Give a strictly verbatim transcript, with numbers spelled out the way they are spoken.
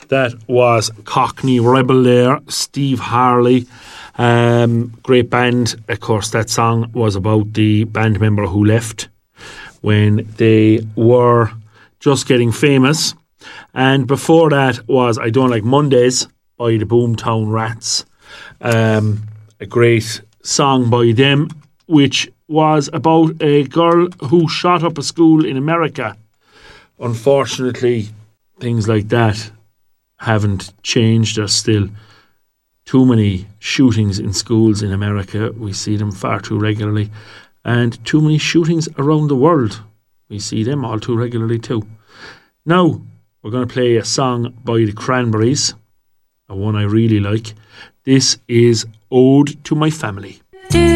That was Cockney Rebel there, Steve Harley. Um, great band. Of course, that song was about the band member who left when they were just getting famous. And before that was I Don't Like Mondays by the Boomtown Rats. Um, a great song by them, which was about a girl who shot up a school in America. Unfortunately, things like that haven't changed. There's still too many shootings in schools in America. We see them far too regularly. And too many shootings around the world. We see them all too regularly too. Now, we're going to play a song by the Cranberries, a one I really like. This is Ode to My Family.